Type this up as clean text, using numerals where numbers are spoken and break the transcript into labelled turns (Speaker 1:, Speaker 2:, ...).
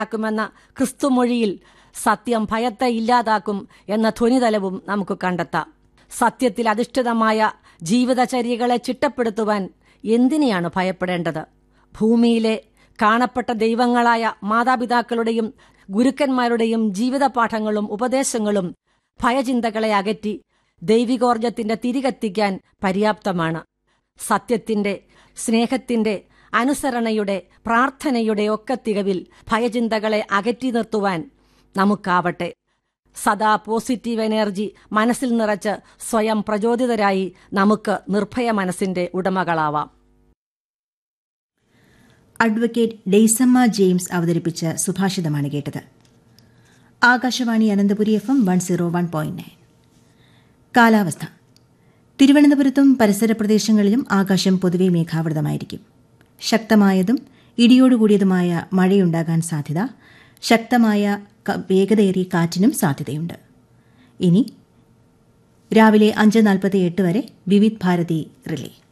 Speaker 1: ാക്കുമെന്ന ക്രിസ്തുമൊഴിയിൽ സത്യം ഭയത്തെ ഇല്ലാതാക്കും എന്ന ധ്വനിതലവും നമുക്ക് കണ്ടെത്താം. സത്യത്തിൽ അധിഷ്ഠിതമായ ജീവിതചര്യകളെ ചിട്ടപ്പെടുത്തുവാൻ എന്തിനെയാണ് ഭയപ്പെടേണ്ടത്? ഭൂമിയിലെ കാണപ്പെട്ട ദൈവങ്ങളായ മാതാപിതാക്കളുടെയും ഗുരുക്കന്മാരുടെയും ജീവിതപാഠങ്ങളും ഉപദേശങ്ങളും ഭയചിന്തകളെ അകറ്റി ദൈവികോർജത്തിന്റെ തിരികെത്തിക്കാൻ പര്യാപ്തമാണ്. സത്യത്തിന്റെ, സ്നേഹത്തിന്റെ, അനുസരണയുടെ, പ്രാർത്ഥനയുടെ ഒക്കെ തികവിൽ ഭയചിന്തകളെ അകറ്റി നിർത്തുവാൻ നമുക്കാവട്ടെ. സദാ പോസിറ്റീവ് എനർജി മനസ്സിൽ നിറച്ച് സ്വയം പ്രചോദിതരായി നമുക്ക് നിർഭയ മനസ്സിന്റെ ഉടമകളാവാം.
Speaker 2: അഡ്വക്കേറ്റ് ഡെയ്സമ്മ ജെയിംസ് അവതരിപ്പിച്ച സുഭാഷിതമാണ് കേട്ടത്. ആകാശവാണി അനന്തപുരി FM 101.9. കാലാവസ്ഥ. തിരുവനന്തപുരത്തും പരിസര പ്രദേശങ്ങളിലും ആകാശം പൊതുവെ മേഘാവൃതമായിരിക്കും. ശക്തമായതും ഇടിയോടുകൂടിയതുമായ മഴയുണ്ടാകാൻ സാധ്യത. ശക്തമായ വേഗതയേറിയ കാറ്റിനും സാധ്യതയുണ്ട്. ഇനി രാവിലെ 5:48 വരെ വിവിധ് ഭാരതി റിലേ.